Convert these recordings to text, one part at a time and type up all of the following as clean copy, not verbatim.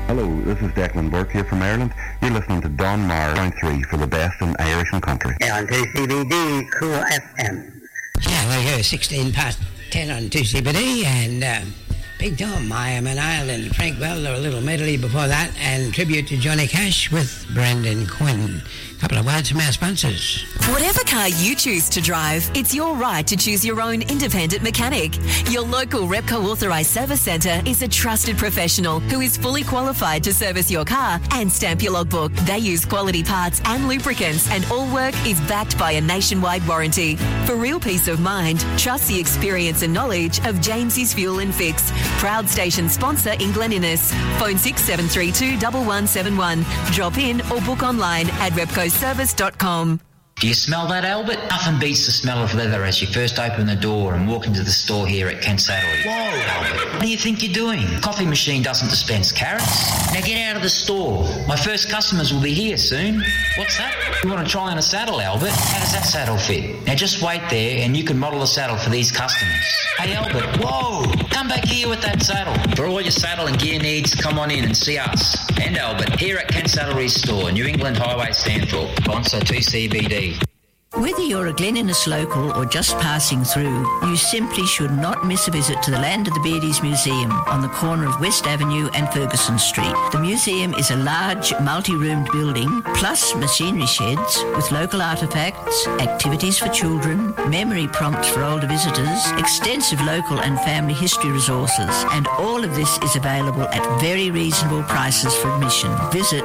Hello, this is Declan Burke here from Ireland. You're listening to Don Maher, Point 3 for the best in Irish and country. Yeah, on 2CBD, Cool FM. Yeah, there you go, 16 past 10 on 2CBD, and Big Tom, I Am an Ireland, Frank Welder, a little medley before that, and tribute to Johnny Cash with Brendan Quinn. A couple of words from our sponsors. Whatever car you choose to drive, it's your right to choose your own independent mechanic. Your local Repco authorised service centre is a trusted professional who is fully qualified to service your car and stamp your logbook. They use quality parts and lubricants, and all work is backed by a nationwide warranty. For real peace of mind, trust the experience and knowledge of James's Fuel and Fix, proud station sponsor in Glen Innes. Phone 6732 1171. Drop in or book online at repcoservice.com. Do you smell that, Albert? Nothing beats the smell of leather as you first open the door and walk into the store here at Kent Saddlery. Whoa, Albert, what do you think you're doing? Coffee machine doesn't dispense carrots. Now get out of the store. My first customers will be here soon. What's that? You want to try on a saddle, Albert? How does that saddle fit? Now just wait there and you can model a saddle for these customers. Hey, Albert, whoa! Come back here with that saddle. For all your saddle and gear needs, come on in and see us. And Albert, here at Kent Saddlery Store, New England Highway, Stanthorpe. Sponsor 2CBD. Whether you're a Glen Innes local or just passing through, you simply should not miss a visit to the Land of the Beardies Museum on the corner of West Avenue and Ferguson Street. The museum is a large, multi-roomed building, plus machinery sheds with local artefacts, activities for children, memory prompts for older visitors, extensive local and family history resources, and all of this is available at very reasonable prices for admission. Visit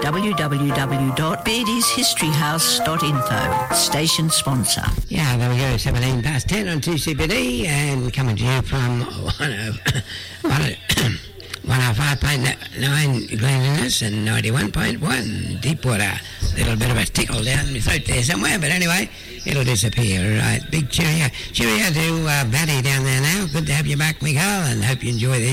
www.beardieshistoryhouse.info. Station sponsor. Yeah, there we go, 17 past 10 on 2CBD, and coming to you from 105.9 Glen Innes and 91.1 Deepwater. A little bit of a tickle down my throat there somewhere, but anyway, it'll disappear. Right, big cheerio. Cheerio to Batty down there now. Good to have you back, Miguel, and hope you enjoy the